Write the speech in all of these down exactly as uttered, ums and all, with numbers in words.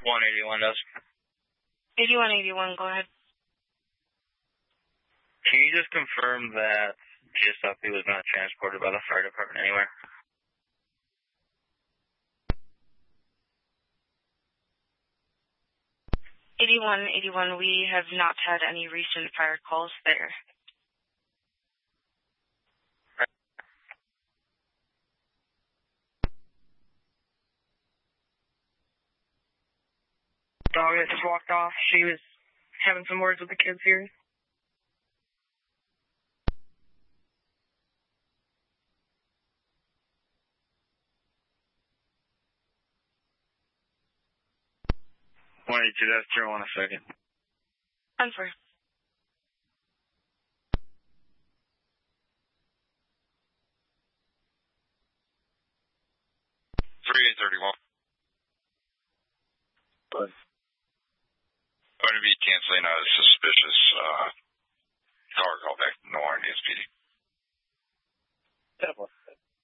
one eighty-one does. eighty-one eighty-one, go ahead. Can you just confirm that Giuseppe was not transported by the fire department anywhere? eighty-one eighty-one, we have not had any recent fire calls there. Dog that just walked off, she was having some words with the kids here. one eighty-two, that's zero one a second. I'm sorry. three eight thirty-one. Good. Going to be canceling a suspicious uh, car call back from the Warren D S P D. Definitely.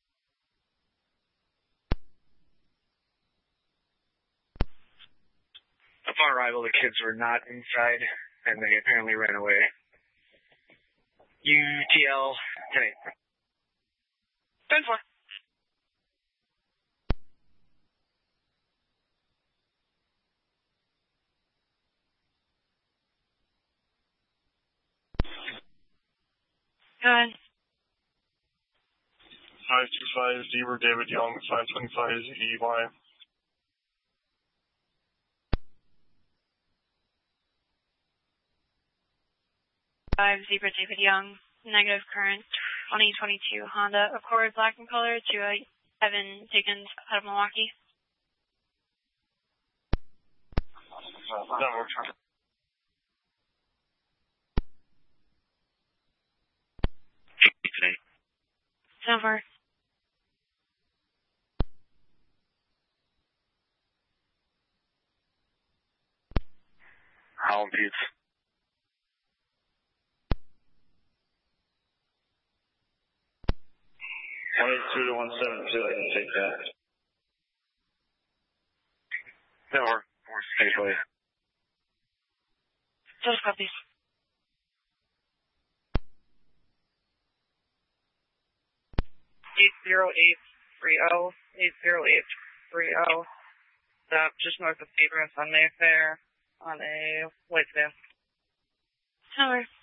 Upon arrival, the kids were not inside, and they apparently ran away. U T L ten eight. ten four. Go ahead. five two five, Zebra David Young, five twenty-five E Y. five Zebra David Young, negative current, twenty twenty-two Honda Accord black in color to uh, Evan Dickens out of Milwaukee. ten four. Howland Buttes. one eighty-two to one seventy-two, I can take that. No, we're, we're safely. Just copies. eight zero eight three zero, eight zero eight three zero. Stop just north of Abrams on Mayfair on a white van. ten four.